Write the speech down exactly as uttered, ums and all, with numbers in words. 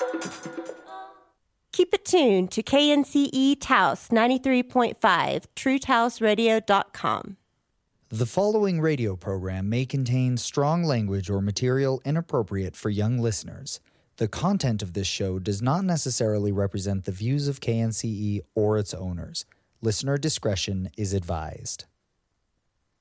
Keep it tuned to K N C E Taos ninety-three point five, true taos radio dot com. The following radio program may contain strong language or material inappropriate for young listeners. The content of this show does not necessarily represent the views of K N C E or its owners. Listener discretion is advised.